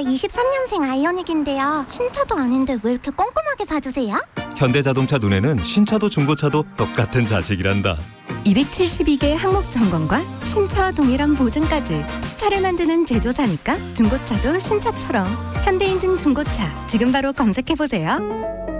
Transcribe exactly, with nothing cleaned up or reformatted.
이십삼 년생 아이오닉인데요. 신차도 아닌데 왜 이렇게 꼼꼼하게 봐주세요? 현대자동차 눈에는 신차도 중고차도 똑같은 자식이란다. 이백칠십이 개 항목 점검과 신차와 동일한 보증까지. 차를 만드는 제조사니까 중고차도 신차처럼. 현대인증 중고차 지금 바로 검색해보세요.